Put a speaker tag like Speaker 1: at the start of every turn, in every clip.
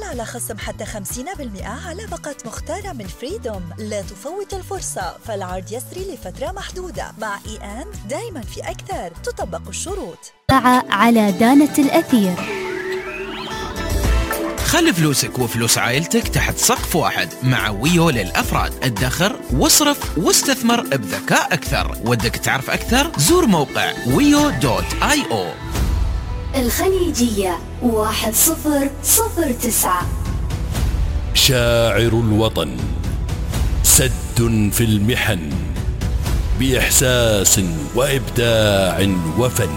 Speaker 1: على خصم حتى 50% على باقة مختارة من فريدوم. لا تفوت الفرصة، فالعرض يسري لفترة محدودة. مع E&, دايما في أكثر، تطبق الشروط.
Speaker 2: على دانة الأثير.
Speaker 3: خلي فلوسك وفلوس عائلتك تحت سقف واحد مع ويو للأفراد. ادخر واصرف واستثمر بذكاء أكثر. ودك تعرف أكثر؟ زور موقع wio.io.
Speaker 2: الخليجية 1009.
Speaker 4: شاعر الوطن، سد في المحن بإحساس وإبداع وفن.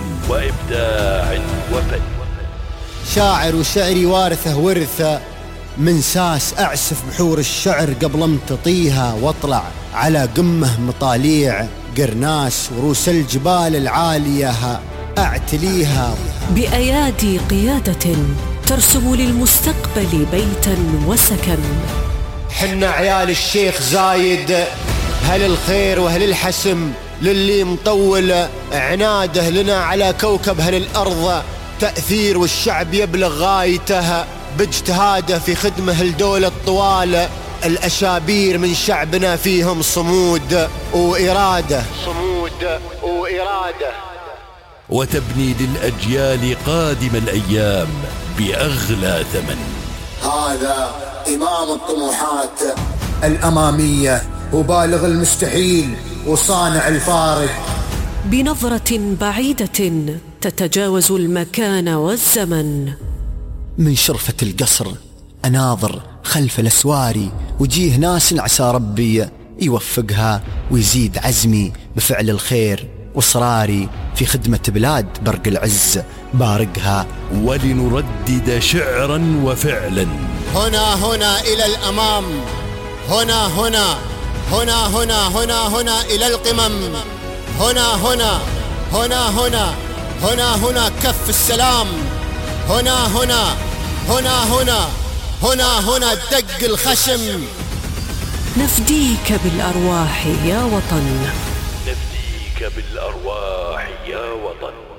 Speaker 5: شاعر وشعري وارثه ورثه من ساس. أعسف بحور الشعر قبل امتطيها، واطلع على قمه مطاليع قرناس وروس الجبال العالية أعتليها.
Speaker 6: بأيادي قيادة ترسم للمستقبل بيتا وسكن.
Speaker 5: حنا عيال الشيخ زايد، هل الخير وهل الحسم للي مطول عناده لنا على كوكب هل الأرض تأثير، والشعب يبلغ غايته باجتهاده في خدمه لدولة طوال. الأشابير من شعبنا فيهم صمود وإرادة.
Speaker 4: وتبني للأجيال قادم الأيام بأغلى ثمن.
Speaker 7: هذا إمام الطموحات الأمامية، وبالغ المستحيل وصانع الفارق.
Speaker 6: بنظرة بعيدة تتجاوز المكان والزمن.
Speaker 5: من شرفة القصر أناظر خلف الأسواري، وجيه ناس عسى ربي يوفقها ويزيد عزمي بفعل الخير وإصراري في خدمة بلاد برق العز بارقها.
Speaker 4: ولنردد شعرا وفعلا.
Speaker 5: هنا إلى الأمام، هنا إلى القمم. هنا كف السلام. هنا دق الخشم.
Speaker 6: نفديك بالأرواح يا وطن.
Speaker 4: نفديك بالأرواح يا وطن.